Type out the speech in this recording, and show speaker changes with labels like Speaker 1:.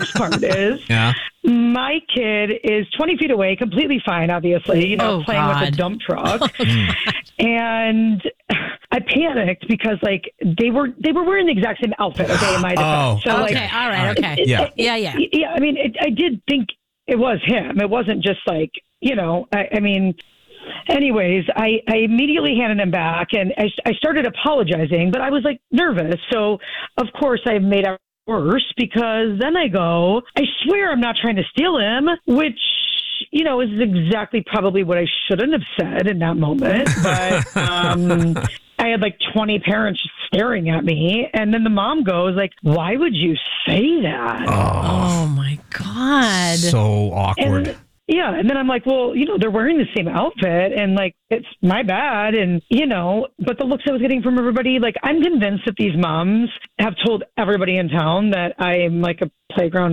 Speaker 1: worst part is
Speaker 2: Yeah.
Speaker 1: my kid is 20 feet away, completely fine, obviously, playing with a dump truck. And I panicked because they were wearing the exact same outfit, okay, in my defense.
Speaker 2: Oh,
Speaker 1: So,
Speaker 3: Okay, all right, okay.
Speaker 2: Yeah.
Speaker 3: Yeah.
Speaker 1: Yeah, I mean, I did think it was him. It wasn't just anyways, I immediately handed him back and I started apologizing, but I was nervous. So of course I made it worse because then I swear I'm not trying to steal him, which, is exactly probably what I shouldn't have said in that moment. But, I had 20 parents staring at me. And then the mom goes why would you say that?
Speaker 3: Oh my God.
Speaker 2: So awkward.
Speaker 1: And then I'm well, they're wearing the same outfit and it's my bad. And, but the looks I was getting from everybody, I'm convinced that these moms have told everybody in town that I am a playground